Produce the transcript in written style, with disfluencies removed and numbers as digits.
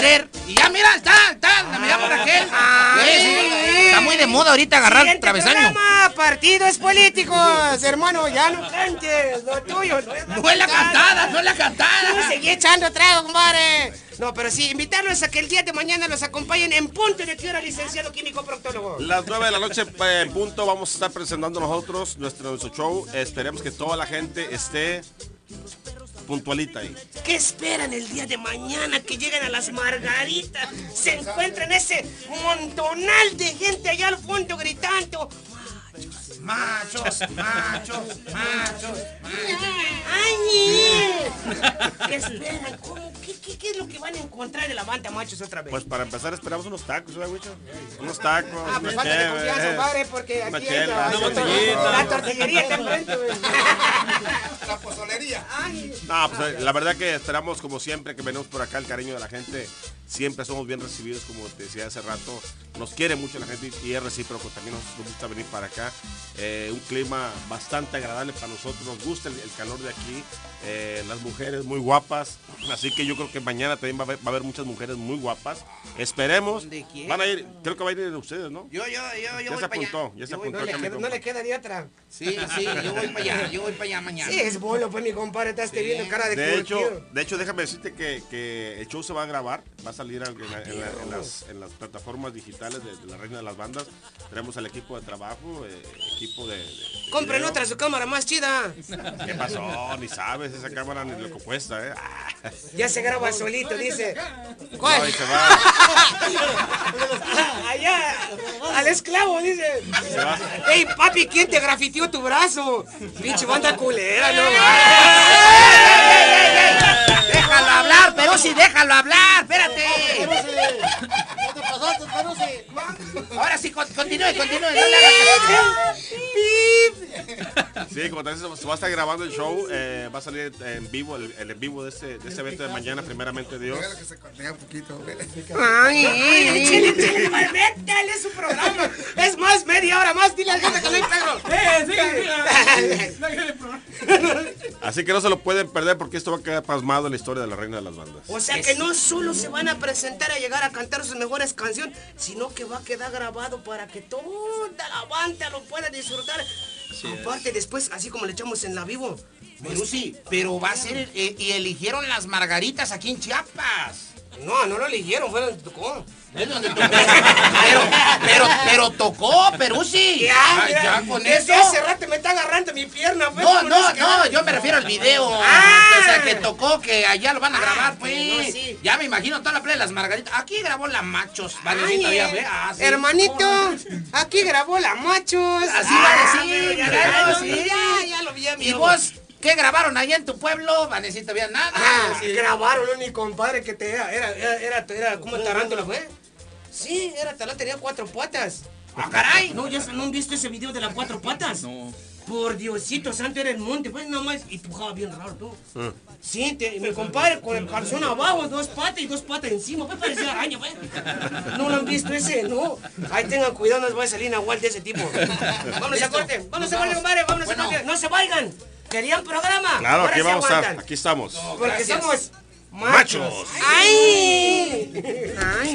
Y ya, mira, me llamo Raquel. Está muy de moda ahorita agarrar Siguiente travesaño. programa, partidos políticos, hermano, ya no cantes, lo tuyo no es No es la cantada. Tú seguí echando trago, compadre. No, pero sí, invitarlos a que el día de mañana los acompañen en punto. ¿De qué hora, licenciado químico proctólogo? Las 9 de la noche en punto vamos a estar presentando nosotros nuestro show. Esperemos que toda la gente esté puntualita ahí. ¿Qué esperan el día de mañana que lleguen a las Margaritas? Se encuentran ese montonal de gente allá al fondo gritando. Machos. ¡Ay! ¿Qué esperan? ¿Cómo? ¿Qué es lo que van a encontrar en la banda machos otra vez? Pues para empezar esperamos unos tacos, ¿verdad, Wicho? Unos tacos. Pues falta de confianza, padre, porque una aquí chela, hay una botellita. la tortillería está enfrente, güey. La pozolería. No, pues la verdad que esperamos como siempre que venimos por acá, el cariño de la gente. Siempre somos bien recibidos, como te decía hace rato. Nos quiere mucho la gente y es recíproco. También nos gusta venir para acá. Un clima bastante agradable para nosotros. Nos gusta el calor de aquí. Las mujeres muy guapas. Así que yo creo que mañana también va a haber muchas mujeres muy guapas. Esperemos. Van a ir, creo que va a ir de ustedes, ¿no? Yo Ya voy se para allá. apuntó, ya se apuntó. No le queda ni otra. Sí, yo voy para allá mañana. Sí, es bueno, pues mi compadre, estás viendo cara de De hecho, curtido. déjame decirte que el show se va a grabar, va a salir en las plataformas digitales de la Reina de las Bandas. Tenemos al equipo de trabajo, equipo de Compren video. otra, su cámara más chida. ¿Qué pasó? Ni sabes, esa cámara ni lo que cuesta, ¿eh? Ya se graba solito, dice. No, ¿Cuál? ahí se va. Allá, al esclavo, dice. Se va. Ey, papi, ¿quién te grafiteó tu brazo? Pinche banda culera, no. Déjalo hablar, pero sí, déjalo hablar, espérate. ¿Qué te pasaste, Perusi? Ahora sí, continúe, no le hagas. Sí, como te dices, se va a estar grabando el show, va a salir en vivo, el en vivo de este evento de mañana, primeramente Dios. Déjalo que se cortea un poquito, güey. Ay, chile, métale su programa. Es más, media hora más, dile al gente que no hay Pedro. Así que no se lo pueden perder porque esto va a quedar pasmado en la historia de la Reina de las Bandas. O sea que no solo se van a presentar a llegar a cantar sus mejores canciones, sino que va a quedar grabado para que toda la banda lo pueda disfrutar. Aparte, después, así como le echamos en la vivo. Pero sí, pero va a ser, y eligieron las Margaritas aquí en Chiapas. No lo eligieron, fue donde tocó. Es donde tocó. Pero tocó, pero sí. Ya con desde eso. hace rato me está agarrando mi pierna. Pues, No, yo me refiero al video. O sea, que tocó, que allá lo van a grabar, pues. no, sí. Ya me imagino toda la playa de las Margaritas. Aquí grabó la Machos. Valecita, Ay, ya ve. Sí. hermanito, aquí grabó la Machos. Así va a decir, claro, sí. Ya lo vi a mi ¿Y vos qué grabaron allá en tu pueblo? Vanecita, había nada. Sí. Grabaron mi compadre que te era como tarántula, fue. Sí, era tarántula, tenía 4 patas. ¡Ah, caray! No, ¿no han visto ese video de las 4 patas? No. Por Diosito santo, era el monte, pues nomás, y pujaba bien raro tú. Sí, mi compadre con el calzón abajo, 2 patas y 2 patas encima, pues parecía araña, pues. ¿No lo han visto ese? No. Ahí tengan cuidado, no les va a salir Nahual de ese tipo. Vámonos a corte, compadre, vámonos a corte. No se vayan. ¿Querían programa? Claro, Ahora aquí sí vamos a estar, aguantan. aquí estamos. Porque Gracias. somos Machos. ¡Ay! ¡Ay!